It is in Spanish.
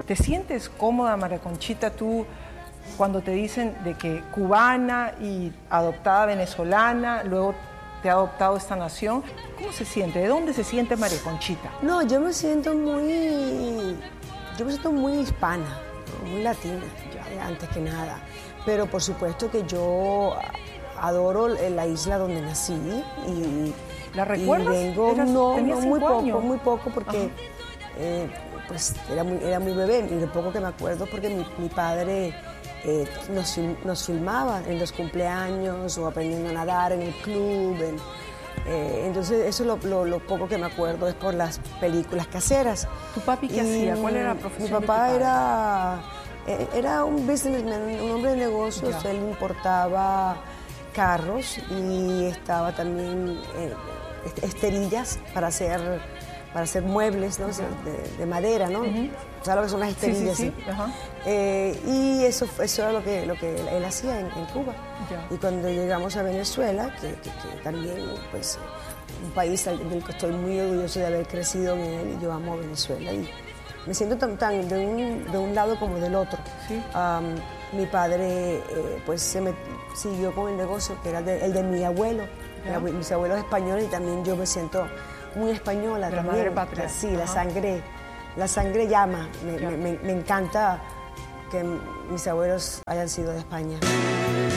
¿Te sientes cómoda, María Conchita, tú, cuando te dicen de que cubana y adoptada venezolana, luego te ha adoptado esta nación? ¿Cómo se siente? ¿De dónde se siente María Conchita? No, yo me siento muy hispana, muy latina, antes que nada. Pero por supuesto que yo adoro la isla donde nací y ¿La recuerdas? Y vengo, no, muy poco porque pues era muy bebé, y lo poco que me acuerdo porque mi padre nos filmaba en los cumpleaños o aprendiendo a nadar en el club. Entonces eso lo poco que me acuerdo es por las películas caseras. ¿Tu papi qué hacía? ¿Cuál era la profesión Mi papá de tu padre? era un businessman, un hombre de negocios. Él importaba carros y estaba también esterillas para hacer muebles, ¿no? de madera, ¿no? ¿Sabes lo que son las esterillas? Sí. Y eso era lo que él hacía en Cuba. Y cuando llegamos a Venezuela, que también, pues, un país del que estoy muy orgulloso de haber crecido en él, y yo amo a Venezuela y me siento tan de un lado como del otro. Sí. Mi padre pues siguió con el negocio que era el de mi abuelo. Mis abuelos españoles, y también yo me siento muy española. De la madre patria. Sí, la sangre llama. Me encanta que mis abuelos hayan sido de España.